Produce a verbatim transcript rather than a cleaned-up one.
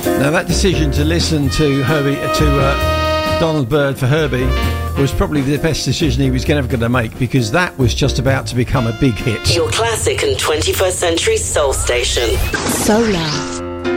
Now that decision to listen to Herbie to uh, Donald Byrd for Herbie was probably the best decision he was ever going to make, because that was just about to become a big hit. Your classic and twenty-first century soul station. Solar.